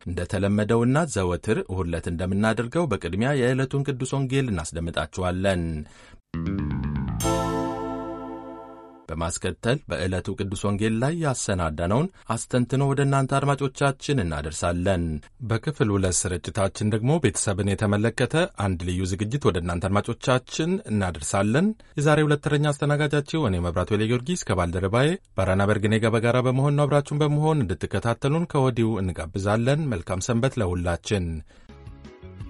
እንደተለመደውና ዘወትር እሁድ ዕለት እንደምናደርገው በቅድሚያ የዕለቱን ቅዱስ ወንጌል እናስደምጣችኋለን። በማስከተል በዕለቱ ቅዱስ ወንጌል ላይ ያሰናዳነውን አስተንትኖ ወደ እናንተ አድማጮቻችን እናደርሳለን። በክፍል 2 ስርጭታችን ደግሞ ቤተሰብን የተመለከተ አንድ ልዩ ዝግጅት ወደ እናንተ አድማጮቻችን እናደርሳለን። የዛሬ ሁለት ተረኛ አስተናጋጃችሁ እኔ መብራቱ ጊዮርጊስ ከባልደረባዬ ባራና በርግኔ ጋር በጋራ በመሆን ነው። አብራችሁን በመሆን እንድትከታተሉን ከወዲሁ እንጋብዛለን። መልካም ሰንበት ለሁላችን።